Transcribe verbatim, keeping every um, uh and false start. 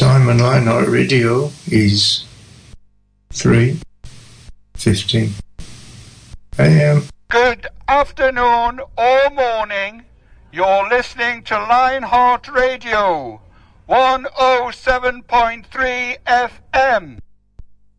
time on Lionheart Radio is three fifteen a m. Good afternoon or morning. You're listening to Lionheart Radio, one oh seven point three F M.